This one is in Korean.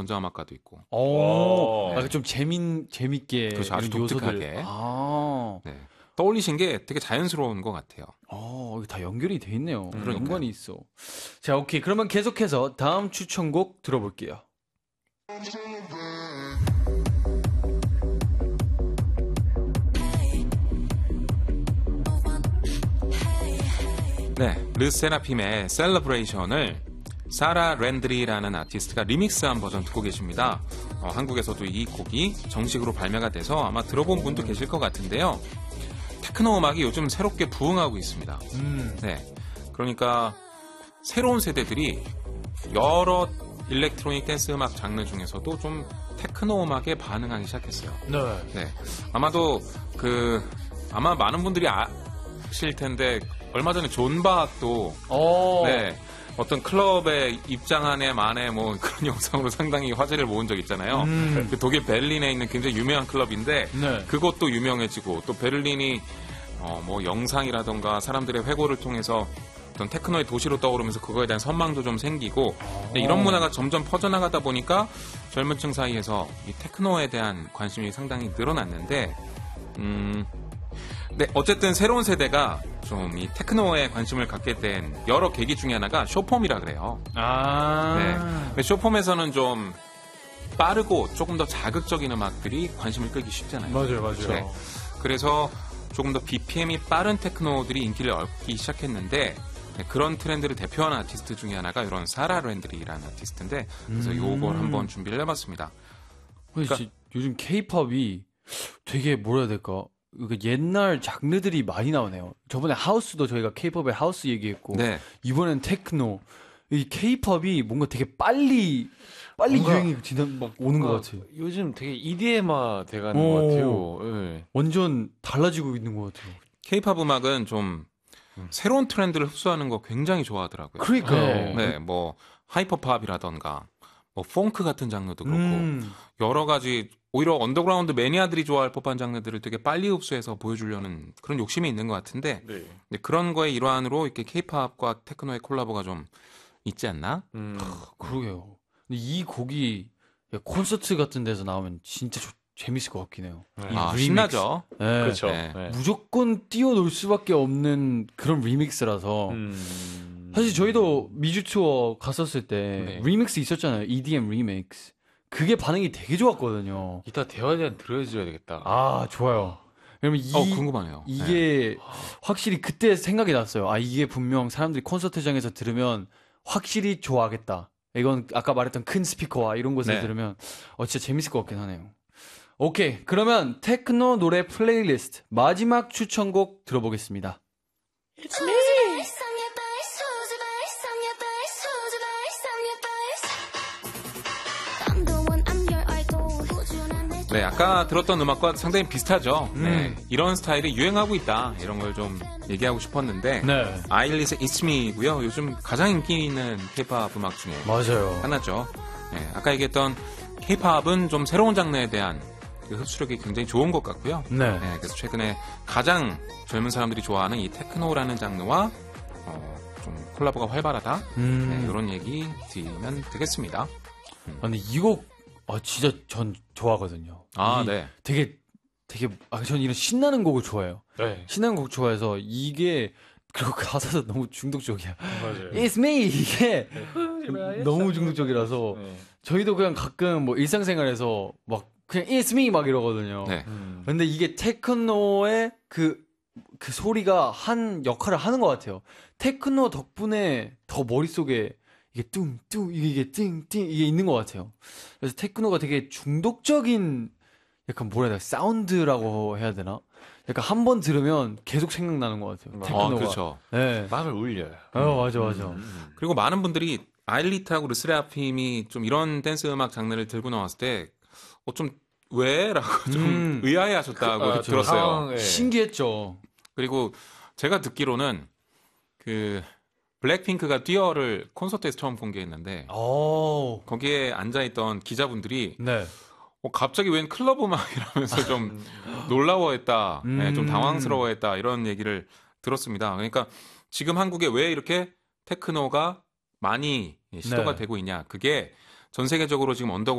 전자음악가도 있고. 네. 좀 재밌게. 그렇죠. 아주 독특하게. 네. 떠올리신 게 되게 자연스러운 것 같아요. 이거 다 연결이 돼 있네요. 연관이 있어. 자, 오케이. 그러면 계속해서 다음 추천곡 들어볼게요. 네, 르세라핌의 셀러브레이션을 사라 랜드리라는 아티스트가 리믹스한 버전 듣고 계십니다. 한국에서도 이 곡이 정식으로 발매가 돼서 아마 들어본 분도 계실 것 같은데요. 테크노 음악이 요즘 새롭게 부흥하고 있습니다. 네, 그러니까 새로운 세대들이 여러 일렉트로닉 댄스 음악 장르 중에서도 좀 테크노 음악에 반응하기 시작했어요. 네, 아마도 아마 많은 분들이 아실 텐데 얼마 전에 존 바학도 네, 어떤 클럽에 입장한 해 만에 뭐 그런 영상으로 상당히 화제를 모은 적 있잖아요. 그 독일 베를린에 있는 굉장히 유명한 클럽인데 그것도 유명해지고 또 베를린이 뭐 영상이라던가 사람들의 회고를 통해서 어떤 테크노의 도시로 떠오르면서 그거에 대한 선망도 좀 생기고 이런 문화가 점점 퍼져나가다 보니까 젊은 층 사이에서 이 테크노에 대한 관심이 상당히 늘어났는데 네, 어쨌든 새로운 세대가 좀 이 테크노에 관심을 갖게 된 여러 계기 중에 하나가 쇼폼이라 그래요. 네, 쇼폼에서는 좀 빠르고 조금 더 자극적인 음악들이 관심을 끌기 쉽잖아요. 맞아요. 네, 그래서 조금 더 BPM이 빠른 테크노들이 인기를 얻기 시작했는데 네, 그런 트렌드를 대표하는 아티스트 중에 하나가 이런 사라 랜드리라는 아티스트인데 그래서 요걸 한번 준비를 해봤습니다. 그러니까 요즘 K-팝이 되게 뭐라 해야 될까? 옛날 장르들이 많이 나오네요. 저번에 하우스도 저희가 K-팝의 하우스 얘기했고 이번엔 테크노. 이 K-팝이 뭔가 되게 빨리 유행이 막 오는 것 같아요. 요즘 되게 EDM화 돼가는 것 같아요. 네. 완전 달라지고 있는 것 같아요. K-팝 음악은 좀 새로운 트렌드를 흡수하는 거 굉장히 좋아하더라고요. 그러니까요. 네, 뭐 하이퍼팝이라던가 뭐 펑크 같은 장르도 그렇고 여러 가지 오히려 언더그라운드 매니아들이 좋아할 법한 장르들을 되게 빨리 흡수해서 보여주려는 그런 욕심이 있는 것 같은데 그런 거의 일환으로 이렇게 K-팝과 테크노의 콜라보가 좀 있지 않나? 그러게요. 근데 이 곡이 콘서트 같은 데서 나오면 진짜 재밌을 것 같긴 해요. 신나죠. 네. 그렇죠. 네. 무조건 뛰어놀 수밖에 없는 그런 리믹스라서 사실 저희도 미주 투어 갔었을 때 리믹스 있었잖아요. EDM 리믹스. 그게 반응이 되게 좋았거든요. 이따 대화에 들어줘야 되겠다. 좋아요. 그러면 궁금하네요. 이게 확실히 그때 생각이 났어요. 이게 분명 사람들이 콘서트장에서 들으면 확실히 좋아하겠다. 이건 아까 말했던 큰 스피커와 이런 곳에서 들으면 진짜 재밌을 것 같긴 하네요. 오케이, 그러면 테크노 노래 플레이리스트 마지막 추천곡 들어보겠습니다. It's me. 네, 아까 들었던 음악과 상당히 비슷하죠. 네, 이런 스타일이 유행하고 있다. 이런 걸 좀 얘기하고 싶었는데 아일릿의 It's Me고요. 요즘 가장 인기 있는 K-팝 음악 중에 하나죠. 네, 아까 얘기했던 K-팝은 좀 새로운 장르에 대한 그 흡수력이 굉장히 좋은 것 같고요. 그래서 최근에 가장 젊은 사람들이 좋아하는 이 테크노라는 장르와 좀 콜라보가 활발하다. 이런 얘기 드리면 되겠습니다. 근데 이 곡 진짜 전 좋아하거든요. 네. 되게 전 이런 신나는 곡을 좋아해요. 신나는 곡 좋아해서 이게 그리고 가사도 너무 중독적이야. 맞아요. It's me 이게 너무 중독적이라서 저희도 그냥 가끔 뭐 일상생활에서 막 그냥 It's me 막 이러거든요. 근데 이게 테크노의 그 소리가 한 역할을 하는 것 같아요. 테크노 덕분에 더 머릿속에 이게 뚱뚱 이게 띵띵 이게 있는 것 같아요. 그래서 테크노가 되게 중독적인 약간 뭐라 해야 되나 사운드라고 해야 되나? 약간 한 번 들으면 계속 생각나는 것 같아요. 테크노가. 그렇죠. 네. 마음을 울려요. 맞아. 그리고 많은 분들이 아일리트하고 르세라핌이 좀 이런 댄스 음악 장르를 들고 나왔을 때 좀 왜? 라고 좀 의아해하셨다고 들었어요. 신기했죠. 그리고 제가 듣기로는 블랙핑크가 듀얼을 콘서트에서 처음 공개했는데 거기에 앉아있던 기자분들이 갑자기 웬 클럽 음악이라면서 좀 놀라워했다, 좀 당황스러워했다 이런 얘기를 들었습니다. 그러니까 지금 한국에 왜 이렇게 테크노가 많이 시도가 되고 있냐. 그게 전 세계적으로 지금